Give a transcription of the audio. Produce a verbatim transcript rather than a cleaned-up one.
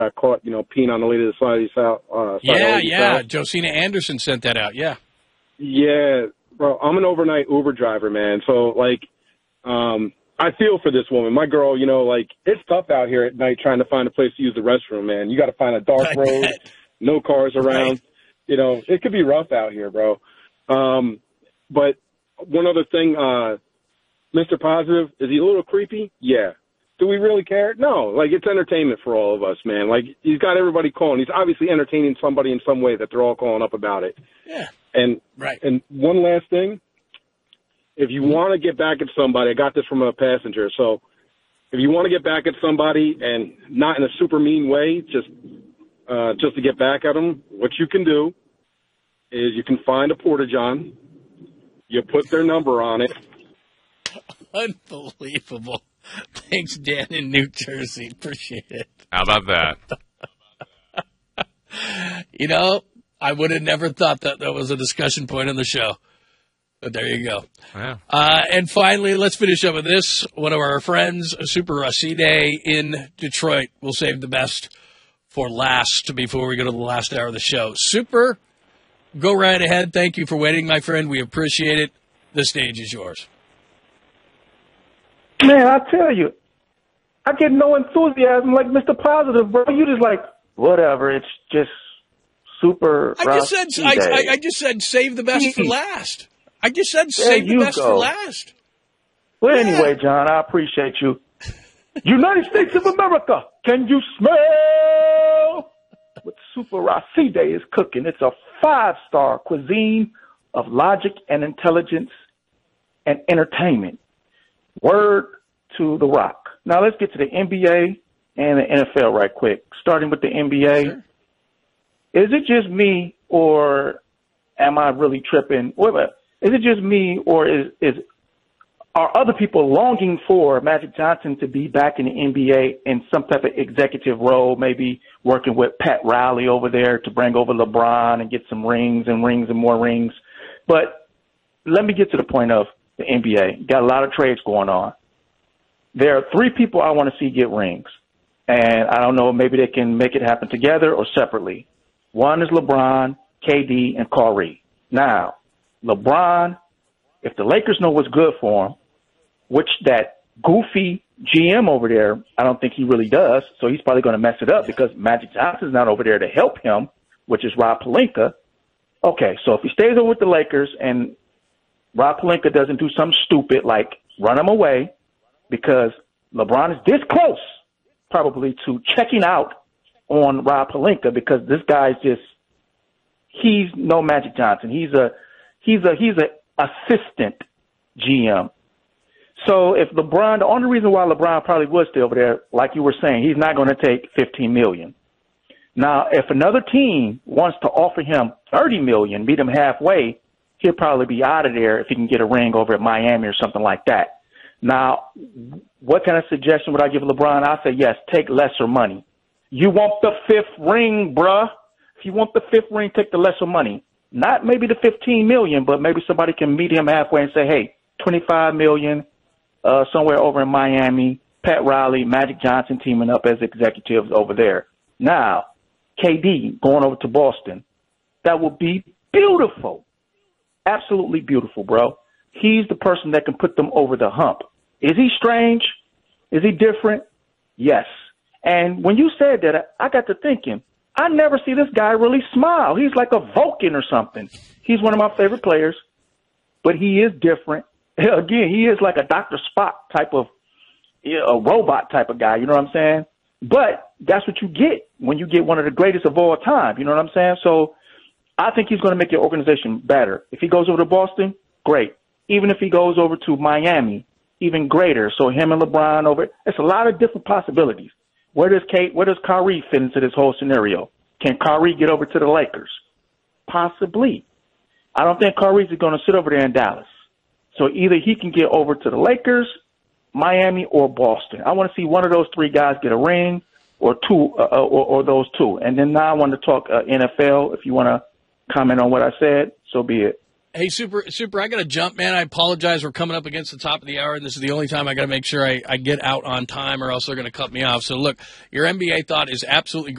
got caught, you know, peeing on the lady of the side of his house. Uh, yeah, yeah. Josina Anderson sent that out, yeah. Yeah, bro, I'm an overnight Uber driver, man. So, like, um, I feel for this woman. My girl, you know, like, it's tough out here at night trying to find a place to use the restroom, man. You got to find a dark I road, bet. no cars around. Right. You know, it could be rough out here, bro. Um, but one other thing, uh, Mister Positive, is he a little creepy? Yeah. Do we really care? No. Like, it's entertainment for all of us, man. Like, he's got everybody calling. He's obviously entertaining somebody in some way that they're all calling up about it. Yeah. And right. And one last thing. If you want to get back at somebody, I got this from a passenger. So if you want to get back at somebody and not in a super mean way, just uh, just to get back at them, what you can do is you can find a Porta-John. You put their number on it. Unbelievable. Thanks, Dan in New Jersey. Appreciate it. How about that? You know, I would have never thought that that was a discussion point on the show. But there you go. Yeah. Uh, and finally, let's finish up with this. One of our friends, Super Racine in Detroit. We'll save the best for last before we go to the last hour of the show. Super, go right ahead. Thank you for waiting, my friend. We appreciate it. The stage is yours. Man, I tell you, I get no enthusiasm like Mister Positive, bro. You just like, whatever, it's just Super I just said I, I, I just said save the best for last. I just said there save the best go. for last. Well, yeah. Anyway, John, I appreciate you. United States of America, can you smell what Super Racine is cooking? It's a five-star cuisine of logic and intelligence and entertainment. Word to the Rock. Now let's get to the N B A and the N F L right quick. Starting with the N B A. Sure. Is it just me or am I really tripping? Wait, wait. Is it just me or is, is are other people longing for Magic Johnson to be back in the N B A in some type of executive role, maybe working with Pat Riley over there to bring over LeBron and get some rings and rings and more rings? But let me get to the point of the N B A. Got a lot of trades going on. There are three people I want to see get rings. And I don't know, maybe they can make it happen together or separately. One is LeBron, K D, and Kyrie. Now, LeBron, if the Lakers know what's good for him, which that goofy G M over there, I don't think he really does, so he's probably going to mess it up because Magic Johnson's not over there to help him, which is Rob Pelinka. Okay, so if he stays over with the Lakers and Rob Pelinka doesn't do something stupid like run him away because LeBron is this close probably to checking out on Rob Pelinka because this guy's just, he's no Magic Johnson. He's a, he's a, he's a assistant G M. So if LeBron, the only reason why LeBron probably would stay over there, like you were saying, he's not going to take fifteen million. Now, if another team wants to offer him thirty million, meet him halfway, he'll probably be out of there if he can get a ring over at Miami or something like that. Now, what kind of suggestion would I give LeBron? I say, yes, take lesser money. You want the fifth ring, bruh. If you want the fifth ring, take the lesser money. Not maybe the fifteen million, but maybe somebody can meet him halfway and say, hey, twenty-five million, uh, somewhere over in Miami, Pat Riley, Magic Johnson teaming up as executives over there. Now, K D going over to Boston. That would be beautiful. Absolutely beautiful, bro. He's the person that can put them over the hump. Is he strange? Is he different? Yes. And when you said that, I got to thinking, I never see this guy really smile. He's like a Vulcan or something. He's one of my favorite players, but he is different. Again, he is like a Doctor Spock type of, a robot type of guy, you know what I'm saying? But that's what you get when you get one of the greatest of all time, you know what I'm saying? So I think he's going to make your organization better. If he goes over to Boston, great. Even if he goes over to Miami, even greater. So him and LeBron over, it's a lot of different possibilities. Where does Kate, where does Kyrie fit into this whole scenario? Can Kyrie get over to the Lakers? Possibly. I don't think Kyrie's going to sit over there in Dallas. So either he can get over to the Lakers, Miami, or Boston. I want to see one of those three guys get a ring, or two, uh, or, or those two. And then now I want to talk uh, N F L. If you want to comment on what I said, so be it. Hey, Super, Super, I got to jump, man. I apologize. We're coming up against the top of the hour, and this is the only time I got to make sure I, I get out on time, or else they're going to cut me off. So, look, your N B A thought is absolutely great.